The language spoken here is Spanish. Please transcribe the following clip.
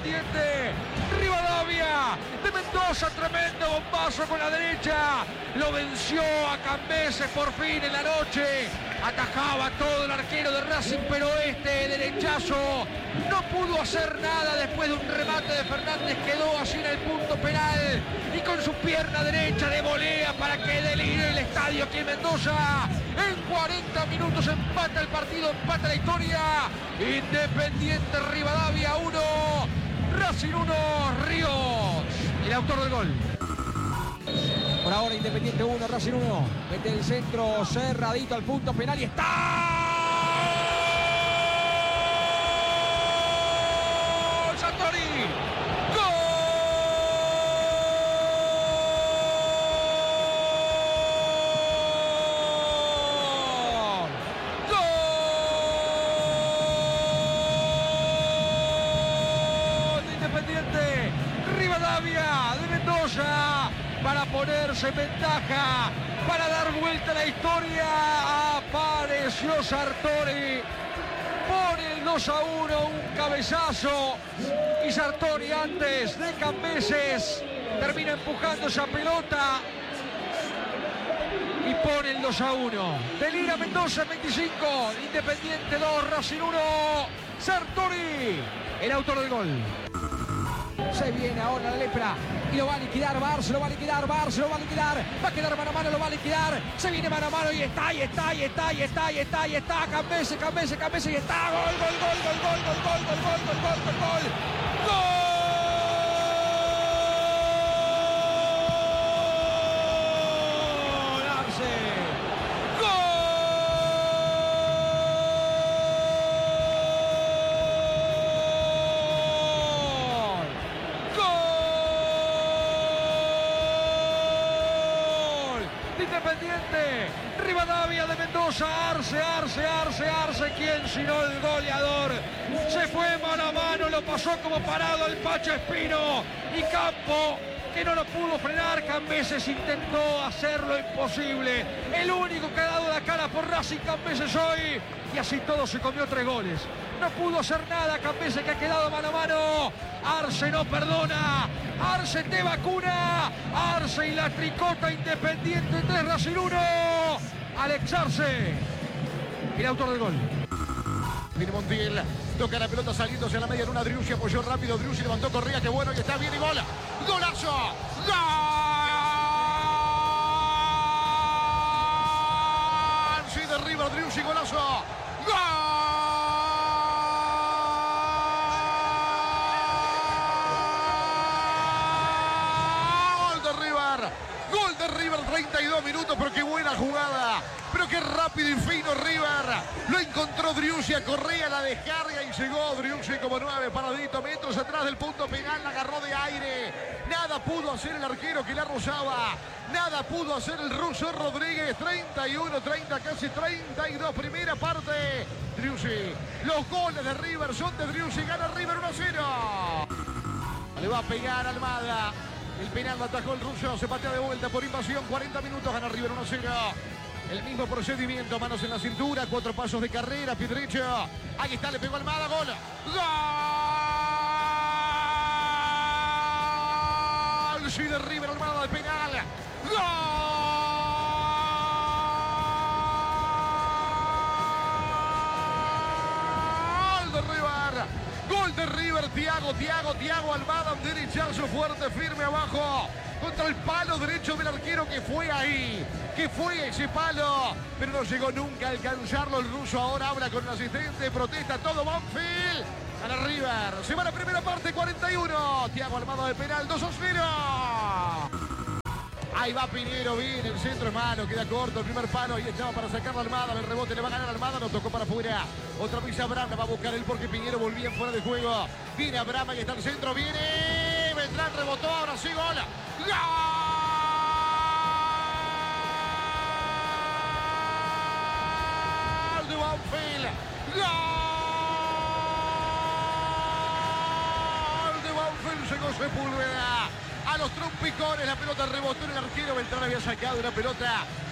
Independiente. Rivadavia de Mendoza, tremendo bombazo con la derecha. Lo venció a Cambeses por fin en la noche. Atajaba todo el arquero de Racing, pero este derechazo no pudo hacer nada después de un remate de Fernández. Quedó así en el punto penal y con su pierna derecha de volea para que delire el estadio aquí en Mendoza. En 40 minutos empata el partido, empata la historia. Independiente Rivadavia 1, Racing 1, Ríos, el autor del gol. Por ahora Independiente 1, Racing 1. Mete el centro cerradito al punto penal y está. Sartori. ¡Gol! ¡Gol! De Independiente Rivadavia de Mendoza. Para ponerse en ventaja, para dar vuelta a la historia, apareció Sartori, pone el 2-1, un cabezazo, y Sartori antes de Cambeses termina empujando esa pelota y pone el 2-1. Delira Mendoza en 25, Independiente 2, Racing 1, Sartori, el autor del gol. Se viene ahora la lepra y lo va a liquidar Barça, lo va a liquidar, va a quedar mano a mano, lo va a liquidar, se viene mano a mano y está, Cambeses y está, gol, Arce. Independiente, Rivadavia de Mendoza, Arce, ¿quién sino el goleador? Se fue mano a mano, lo pasó como parado el Pacho Espino y Campo, que no lo pudo frenar. Cambeses intentó hacer lo imposible, el único que ha dado la cara por Racing, Cambeses hoy, y así todo se comió 3 goles. No pudo hacer nada Cambeses, que ha quedado mano a mano. Arce no perdona, Arce te vacuna, Arce y la tricota. Independiente 3, Racing 1, Alex Arce, el autor del gol. Viene Montiel, toca la pelota saliendo hacia la media luna. Driussi apoyó rápido, Driussi levantó Correa, que bueno, y está bien y gol. ¡Golazo! ¡Gol! Sí, de River, Driussi, golazo. ¡Gol! Gol de River, 32 minutos, pero qué buena jugada. Pero qué rápido y fino River. Lo encontró Driussi a Correa, la descarga y llegó Driussi como 9, paradito, metros atrás del punto penal, la agarró de aire. Nada pudo hacer el arquero que la rozaba. Nada pudo hacer el ruso Rodríguez. 31-30, casi 32, primera parte. Driussi. Los goles de River son de Driussi. Gana River 1-0. Le va a pegar Almada. El penal lo atajó el ruso, se patea de vuelta por invasión. 40 minutos, gana River 1-0. El mismo procedimiento, manos en la cintura, 4 pasos de carrera, pie derecho. Ahí está, le pegó Almada, gol. ¡Gol! Sí, de River, Almada de penal. ¡Gol de River! Gol de River, Thiago Almada, un derechazo fuerte, firme abajo, contra el palo derecho del arquero, que fue ahí, que fue ese palo, pero no llegó nunca a alcanzarlo el ruso. Ahora habla con el asistente, protesta todo Banfield. Gana River, se va la primera parte, 41, Thiago Almada de penal, 2-0. Ahí va Piñero, bien, el centro es malo, queda corto, el primer palo, ahí estaba para sacar la Almada, el rebote le va a ganar Almada, no tocó para afuera. Otra vez Abraham, va a buscar él porque Piñero volvía fuera de juego. Viene Abraham, ahí está el centro, viene Beltrán, rebotó, ahora sí, gol. ¡Gol de Banfield! ¡Gol de Banfield! Llegó Sepúlveda a los trompicones, la pelota rebotó en el arquero. Beltrán había sacado una pelota